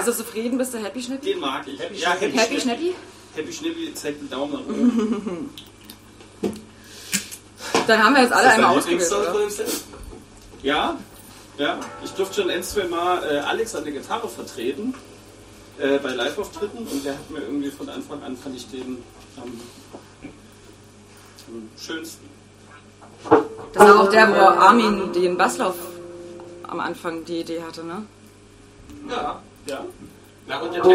Also zufrieden bist du, Happy Schnappi? Den mag ich. Happy Happy Schnappi? Happy Schnappi zeigt den Daumen nach oben. Dann haben wir jetzt alle einmal ausgewählt, oder? Ja, ja. Ich durfte schon ein, zwei Mal Alex an der Gitarre vertreten. Bei Live-Auftritten. Und der hat mir irgendwie von Anfang an, fand ich den am schönsten. Das war auch der, wo Armin den Basslauf am Anfang die Idee hatte, ne? Ja. Ja. Na, und der